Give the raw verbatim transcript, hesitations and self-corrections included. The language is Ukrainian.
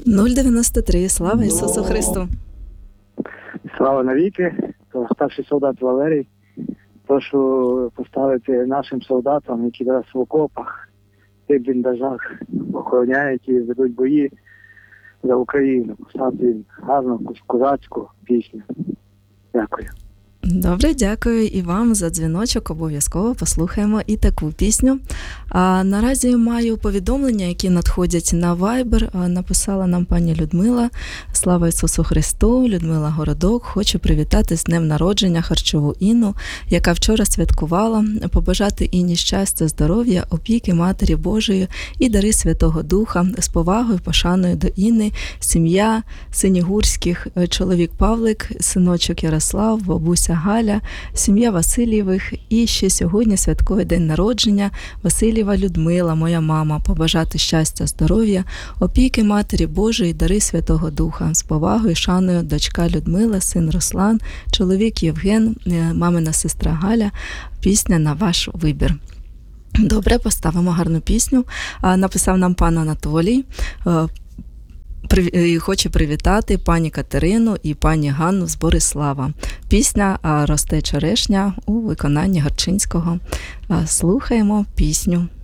нуль дев'яносто три. Слава Ісусу Христу! Слава навіки, то старший солдат Валерій. Прошу поставити нашим солдатам, які зараз в окопах, в тих бліндажах охороняють і ведуть бої за Україну. Поставити їм гарну козацьку пісню. Дякую. Добре, дякую і вам за дзвіночок. Обов'язково послухаємо і таку пісню. А наразі маю повідомлення, які надходять на Viber. Написала нам пані Людмила. Слава Ісусу Христу! Людмила Городок. Хочу привітати з днем народження Харчову Інну, яка вчора святкувала. Побажати Інні щастя, здоров'я, опіки Матері Божої і дари Святого Духа. З повагою, пошаною до Інни, сім'я Синігурських, чоловік Павлик, синочок Ярослав, бабуся Галя, сім'я Васильєвих. І ще сьогодні святковий день народження Васильєва Людмила, моя мама. Побажати щастя, здоров'я, опіки Матері Божої, дари Святого Духа. З повагою, шаною дочка Людмила, син Руслан, чоловік Євген, мамина сестра Галя. Пісня на ваш вибір. Добре, поставимо гарну пісню. Написав нам пан Анатолій. Хочу привітати пані Катерину і пані Ганну з Борислава. Пісня «Росте черешня» у виконанні Горчинського. Слухаємо пісню.